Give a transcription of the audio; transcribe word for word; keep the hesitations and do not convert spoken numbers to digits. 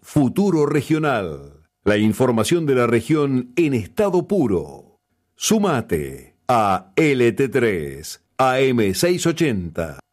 Futuro Regional. La información de la región en estado puro. Sumate a L T tres A M seiscientos ochenta.